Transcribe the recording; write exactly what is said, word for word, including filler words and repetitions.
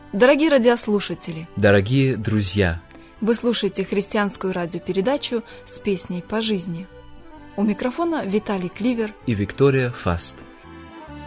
Дорогие радиослушатели, дорогие друзья, вы слушаете христианскую радиопередачу «С песней по жизни». У микрофона Виталий Кливер и Виктория Фаст.